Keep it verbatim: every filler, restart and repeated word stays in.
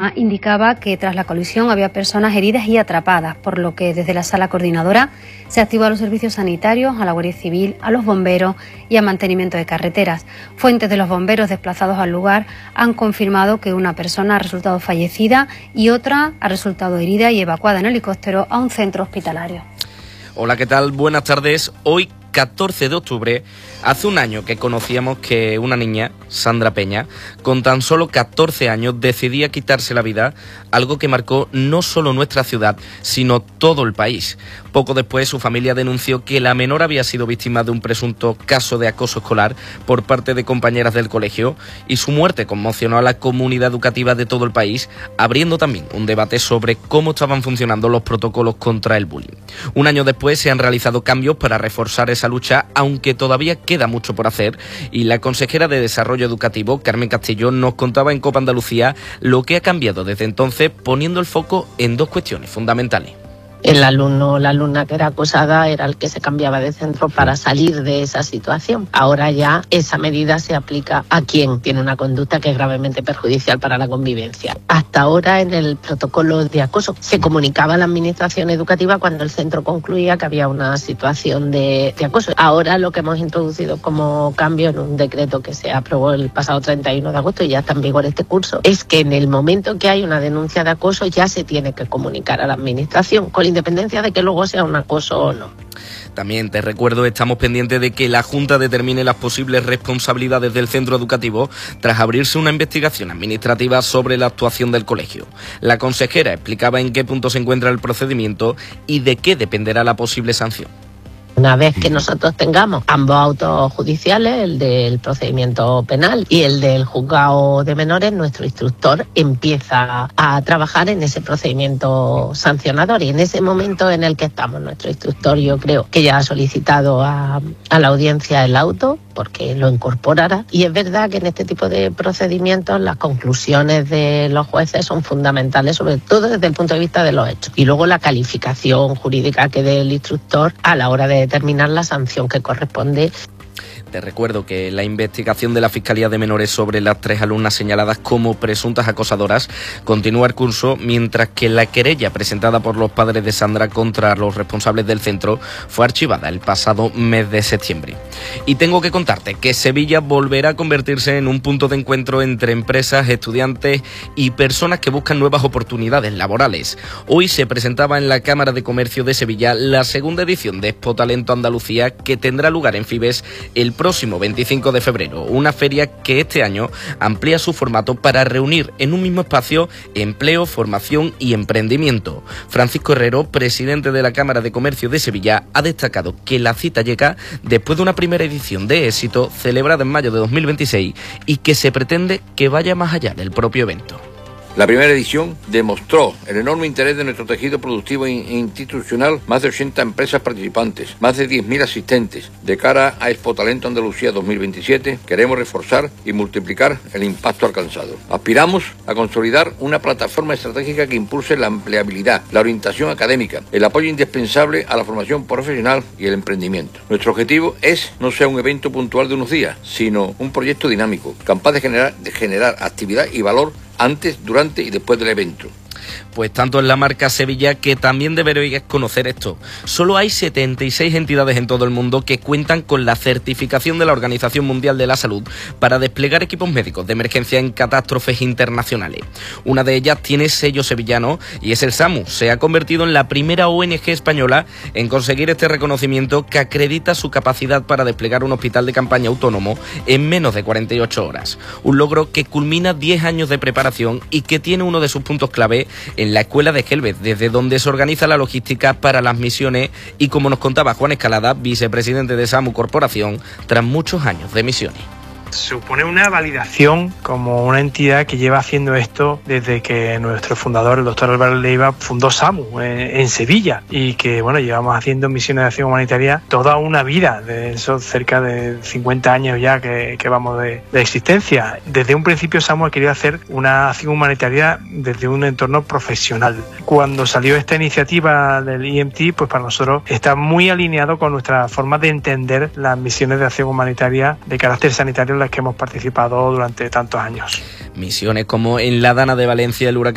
alarma indicaba que tras la colisión había personas heridas y atrapadas, por lo que desde la sala coordinadora se activó a los servicios sanitarios, a la Guardia Civil, a los bomberos y a mantenimiento de carreteras. Fuentes de los bomberos desplazados al lugar han confirmado que una persona ha resultado fallecida y otra ha resultado herida y evacuada en helicóptero a un centro hospitalario. Hola, ¿qué tal? Buenas tardes. Hoy, catorce de octubre, hace un año que conocíamos que una niña, Sandra Peña, con tan solo catorce años decidía quitarse la vida, algo que marcó no solo nuestra ciudad, sino todo el país. Poco después, su familia denunció que la menor había sido víctima de un presunto caso de acoso escolar por parte de compañeras del colegio, y su muerte conmocionó a la comunidad educativa de todo el país, abriendo también un debate sobre cómo estaban funcionando los protocolos contra el bullying. Un año después se han realizado cambios para reforzar esa lucha, aunque todavía queda mucho por hacer, y la consejera de Desarrollo Educativo, Carmen Castillo, nos contaba en Copa Andalucía lo que ha cambiado desde entonces, poniendo el foco en dos cuestiones fundamentales. El alumno o la alumna que era acosada era el que se cambiaba de centro para salir de esa situación. Ahora ya esa medida se aplica a quien tiene una conducta que es gravemente perjudicial para la convivencia. Hasta ahora en el protocolo de acoso se comunicaba a la administración educativa cuando el centro concluía que había una situación de, de acoso. Ahora lo que hemos introducido como cambio en un decreto que se aprobó el pasado treinta y uno de agosto y ya está en vigor este curso, es que en el momento que hay una denuncia de acoso ya se tiene que comunicar a la administración, con independencia de que luego sea un acoso o no. También te recuerdo, estamos pendientes de que la Junta determine las posibles responsabilidades del centro educativo tras abrirse una investigación administrativa sobre la actuación del colegio. La consejera explicaba en qué punto se encuentra el procedimiento y de qué dependerá la posible sanción. Una vez que nosotros tengamos ambos autos judiciales, el del procedimiento penal y el del juzgado de menores, nuestro instructor empieza a trabajar en ese procedimiento sancionador, y en ese momento en el que estamos, nuestro instructor yo creo que ya ha solicitado a, a la audiencia el auto porque lo incorporará, y es verdad que en este tipo de procedimientos las conclusiones de los jueces son fundamentales, sobre todo desde el punto de vista de los hechos, y luego la calificación jurídica que dé el instructor a la hora de determinar la sanción que corresponde. Te recuerdo que la investigación de la Fiscalía de Menores sobre las tres alumnas señaladas como presuntas acosadoras continúa el curso, mientras que la querella presentada por los padres de Sandra contra los responsables del centro fue archivada el pasado mes de septiembre. Y tengo que contarte que Sevilla volverá a convertirse en un punto de encuentro entre empresas, estudiantes y personas que buscan nuevas oportunidades laborales. Hoy se presentaba en la Cámara de Comercio de Sevilla la segunda edición de Expo Talento Andalucía, que tendrá lugar en Fibes el próximo veinticinco de febrero, una feria que este año amplía su formato para reunir en un mismo espacio empleo, formación y emprendimiento. Francisco Herrero, presidente de la Cámara de Comercio de Sevilla, ha destacado que la cita llega después de una primera edición de éxito celebrada en mayo de dos mil veintiséis y que se pretende que vaya más allá del propio evento. La primera edición demostró el enorme interés de nuestro tejido productivo e institucional, más de ochenta empresas participantes, más de diez mil asistentes. De cara a Expo Talento Andalucía dos mil veintisiete, queremos reforzar y multiplicar el impacto alcanzado. Aspiramos a consolidar una plataforma estratégica que impulse la empleabilidad, la orientación académica, el apoyo indispensable a la formación profesional y el emprendimiento. Nuestro objetivo es no sea un evento puntual de unos días, sino un proyecto dinámico, capaz de generar, de generar actividad y valor antes, durante y después del evento. Pues tanto en la marca Sevilla, que también deberéis conocer esto. Solo hay setenta y seis entidades en todo el mundo que cuentan con la certificación de la Organización Mundial de la Salud para desplegar equipos médicos de emergencia en catástrofes internacionales. Una de ellas tiene sello sevillano y es el SAMU. Se ha convertido en la primera O N G española en conseguir este reconocimiento, que acredita su capacidad para desplegar un hospital de campaña autónomo en menos de cuarenta y ocho horas. Un logro que culmina diez años de preparación y que tiene uno de sus puntos clave en la escuela de Gelbez, desde donde se organiza la logística para las misiones, y como nos contaba Juan Escalada, vicepresidente de SAMU Corporación, tras muchos años de misiones. Supone una validación como una entidad que lleva haciendo esto desde que nuestro fundador, el doctor Álvaro Leiva, fundó SAMU en, en Sevilla, y que bueno, llevamos haciendo misiones de acción humanitaria toda una vida, de esos cerca de cincuenta años ya que, que vamos de, de existencia. Desde un principio SAMU ha querido hacer una acción humanitaria desde un entorno profesional. Cuando salió esta iniciativa del I M T, pues para nosotros está muy alineado con nuestra forma de entender las misiones de acción humanitaria de carácter sanitario en las que hemos participado durante tantos años. Misiones como en la Dana de Valencia, el huracán